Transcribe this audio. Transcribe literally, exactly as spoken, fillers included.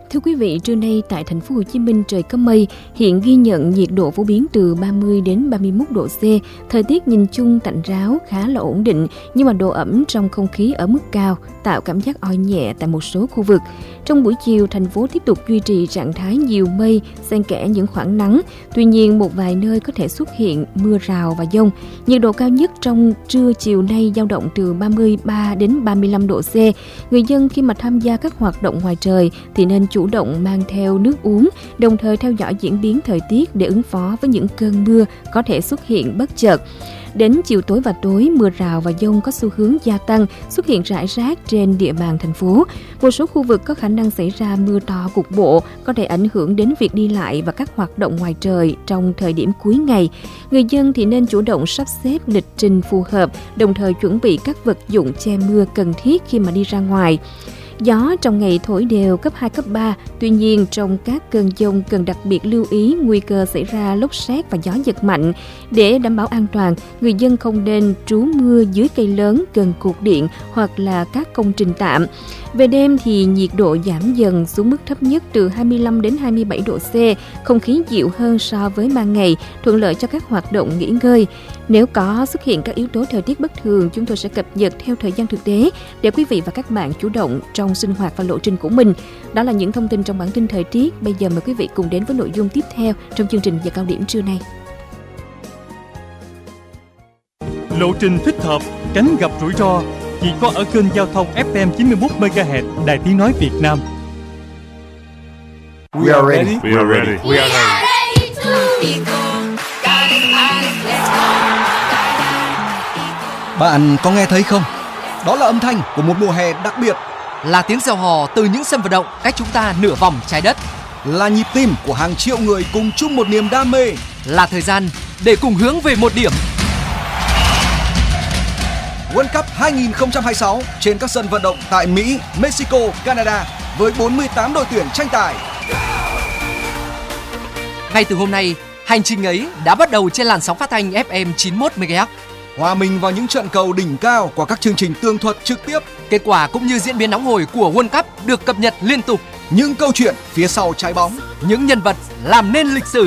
Thưa quý vị, trưa nay tại thành phố Hồ Chí Minh trời có mây, hiện ghi nhận nhiệt độ phổ biến từ ba mươi đến ba mươi mốt độ C. Thời tiết nhìn chung tạnh ráo, khá là ổn định, nhưng mà độ ẩm trong không khí ở mức cao, tạo cảm giác oi nhẹ tại một số khu vực. Trong buổi chiều, thành phố tiếp tục duy trì trạng thái nhiều mây, xen kẽ những khoảng nắng. Tuy nhiên, một vài nơi có thể xuất hiện mưa rào và dông. Nhiệt độ cao nhất trong trưa chiều nay dao động từ ba mươi ba đến ba mươi lăm độ C. Người dân khi mà tham gia các hoạt động ngoài trời thì nên chủ động mang theo nước uống, đồng thời theo dõi diễn biến thời tiết để ứng phó với những cơn mưa có thể xuất hiện bất chợt. Đến chiều tối và tối, mưa rào và dông có xu hướng gia tăng, xuất hiện rải rác trên địa bàn thành phố. Một số khu vực có khả năng xảy ra mưa to cục bộ, có thể ảnh hưởng đến việc đi lại và các hoạt động ngoài trời trong thời điểm cuối ngày. Người dân thì nên chủ động sắp xếp lịch trình phù hợp, đồng thời chuẩn bị các vật dụng che mưa cần thiết khi mà đi ra ngoài. Gió trong ngày thổi đều cấp hai, cấp ba, tuy nhiên trong các cơn dông cần đặc biệt lưu ý nguy cơ xảy ra lốc sét và gió giật mạnh. Để đảm bảo an toàn, người dân không nên trú mưa dưới cây lớn gần cột điện hoặc là các công trình tạm. Về đêm thì nhiệt độ giảm dần xuống mức thấp nhất từ hai mươi lăm đến hai mươi bảy độ C, không khí dịu hơn so với ban ngày, thuận lợi cho các hoạt động nghỉ ngơi. Nếu có xuất hiện các yếu tố thời tiết bất thường, chúng tôi sẽ cập nhật theo thời gian thực tế để quý vị và các bạn chủ động trong sinh hoạt và lộ trình của mình. Đó là những thông tin trong bản tin thời tiết. Bây giờ mời quý vị cùng đến với nội dung tiếp theo trong chương trình giờ cao điểm trưa nay. Lộ trình thích hợp, tránh gặp rủi ro chỉ có ở kênh giao thông ép em chín mươi mốt mê ga héc Đài Tiếng nói Việt Nam. We are ready. We are ready. We are ready. Bạn có nghe thấy không? Đó là âm thanh của một mùa hè đặc biệt. Là tiếng reo hò từ những sân vận động cách chúng ta nửa vòng trái đất. Là nhịp tim của hàng triệu người cùng chung một niềm đam mê. Là thời gian để cùng hướng về một điểm. World Cup hai không hai sáu trên các sân vận động tại Mỹ, Mexico, Canada với bốn mươi tám đội tuyển tranh tài. Ngay từ hôm nay, hành trình ấy đã bắt đầu trên làn sóng phát thanh ép em chín mươi mốt mê ga héc. Hòa mình vào những trận cầu đỉnh cao qua các chương trình tường thuật trực tiếp. Kết quả cũng như diễn biến nóng hổi của World Cup được cập nhật liên tục. Những câu chuyện phía sau trái bóng, những nhân vật làm nên lịch sử.